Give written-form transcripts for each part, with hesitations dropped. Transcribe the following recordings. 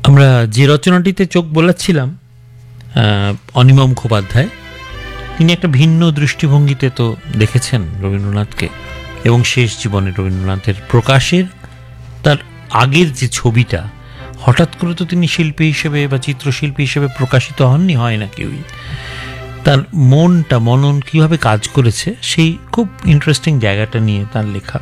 আমরা যে রচনাটিতে চোখ বোলাচ্ছিলাম, অনিমা মুখোপাধ্যায়, তিনি একটা ভিন্ন দৃষ্টিভঙ্গিতে তো দেখেছেন রবীন্দ্রনাথকে, এবং শেষ জীবনে রবীন্দ্রনাথের প্রকাশের তার আগের যে ছবিটা, হঠাৎ করে তো তিনি শিল্পী হিসেবে বা চিত্রশিল্পী হিসেবে প্রকাশিত হননি, হয় না কেউই। তার মনন কিভাবে কাজ করেছে সেই খুব ইন্টারেস্টিং জায়গাটা নিয়ে তার লেখা।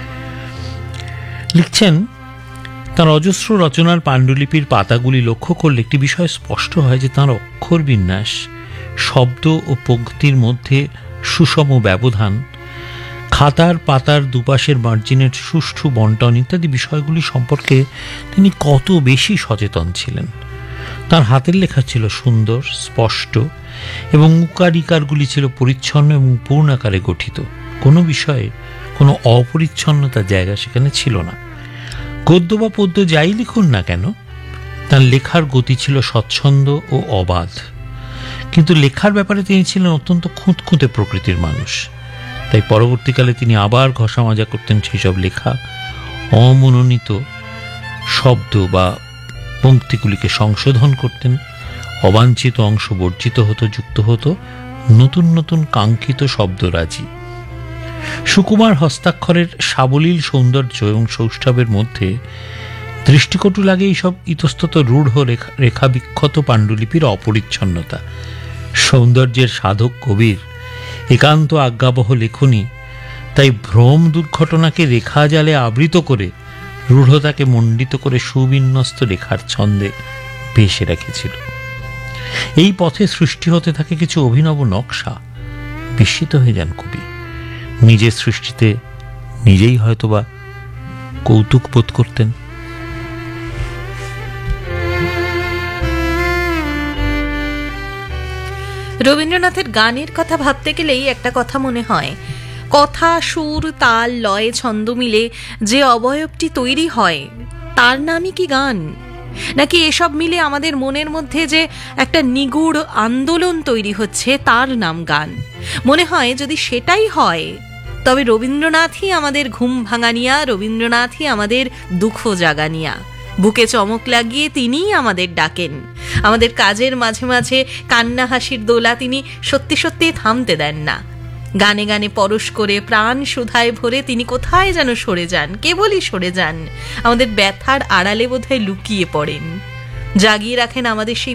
লিখছেন, তাঁর অজস্র রচনার পাণ্ডুলিপির পাতাগুলি লক্ষ্য করলে একটি বিষয় স্পষ্ট হয় যে তাঁর অক্ষর বিন্যাস, শব্দ ও পংক্তির মধ্যে সুষম ব্যবধান, খাতার পাতার দুপাশের মার্জিনের সুষ্ঠু বন্টন ইত্যাদি বিষয়গুলি সম্পর্কে তিনি কত বেশি সচেতন ছিলেন। তাঁর হাতের লেখা ছিল সুন্দর, স্পষ্ট, এবং উকারিকারগুলি ছিল পরিচ্ছন্ন এবং পূর্ণাকারে গঠিত। কোনো বিষয়ে কোনো অপরিচ্ছন্নতার জায়গা সেখানে ছিল না। গদ্য বা পদ্য যাই লিখুন না কেন, তার লেখার গতি ছিল স্বচ্ছন্দ ও অবাধ। কিন্তু লেখার ব্যাপারে তিনি ছিলেন অত্যন্ত খুঁতখুঁতে প্রকৃতির মানুষ। তাই পরবর্তীকালে তিনি আবার ঘষা মাজা করতেন সেই সব লেখা, অমনোনীত শব্দ বা পংক্তিগুলিকে সংশোধন করতেন, অবাঞ্ছিত অংশ বর্জিত হতো, যুক্ত হতো নতুন নতুন কাঙ্ক্ষিত শব্দরাজি। সুকুমার হস্তাক্ষরের সাবলীল সৌন্দর্য এবং সৌষ্ঠবের মধ্যে দৃষ্টিকটু লাগে এইসব ইতস্তত রূঢ় রেখা বিক্ষত পাণ্ডুলিপির অপরিচ্ছন্নতা। সৌন্দর্যের সাধক কবির একান্ত আজ্ঞাবহ লেখনী তাই ভ্রম দুর্ঘটনাকে রেখা জালে আবৃত করে, রূঢ়তাকে মণ্ডিত করে সুবিন্যস্ত রেখার ছন্দে ভেসে রেখেছিল। এই পথে সৃষ্টি হতে থাকে কিছু অভিনব নকশা। বিস্মিত হয়ে যান কবি, নিজের সৃষ্টিতে নিজেই হয়তোবা কৌতুক বোধ করতেন। রবীন্দ্রনাথের গানের কথা ভাবতে গেলেই একটা কথা মনে হয়, কথা, সুর, তাল, লয়, ছন্দ মিলে যে অবয়বটি তৈরি হয় তার নামই কি গান? নাকি এসব মিলে আমাদের মনের মধ্যে যে একটা নিগূঢ় আন্দোলন তৈরি হচ্ছে তার নাম গান? মনে হয় যদি সেটাই হয় তবে রবীন্দ্রনাথই আমাদের ঘুম ভাঙানিয়া, রবীন্দ্রনাথই আমাদের দুঃখ জাগানিয়া। বুকে চমক লাগিয়ে তিনিই আমাদের ডাকেন। আমাদের কাজের মাঝে মাঝে কান্না হাসির দোলা তিনি সত্যি সত্যি থামতে দেন না। গানে গানে পরশ করে প্রাণ সুধায় ভরে তিনি কোথায় যেন সরে যান, কেবলই সরে যান, আমাদের ব্যথার আড়ালে বোধহয় লুকিয়ে পড়েন, জাগিয়ে রাখেন আমাদের সেই